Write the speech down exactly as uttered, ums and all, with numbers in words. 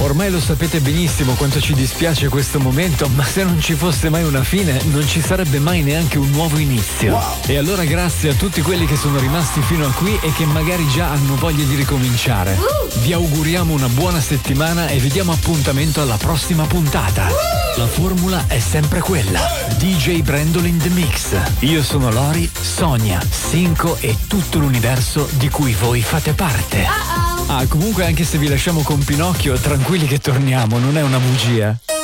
Ormai lo sapete benissimo quanto ci dispiace questo momento, ma se non ci fosse mai una fine, non ci sarebbe mai neanche un nuovo inizio. Wow. E allora grazie a tutti quelli che sono rimasti fino a qui e che magari già hanno voglia di ricominciare. Uh. Vi auguriamo una buona settimana e vi diamo appuntamento alla prossima puntata. Uh. La formula è sempre quella. D J Brendol in the mix. Io sono Lori, Sonia, Cinco e tutto l'universo di cui voi fate parte. Uh-oh. Ah, comunque anche se vi lasciamo con Pinocchio, tranquilli che torniamo, non è una bugia.